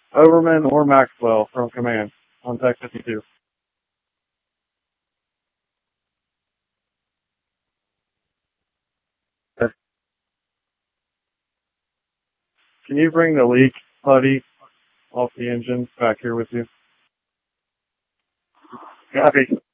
Overman or Maxwell from command on Tech 52. Can you bring the leak putty off the engine back here with you? Copy.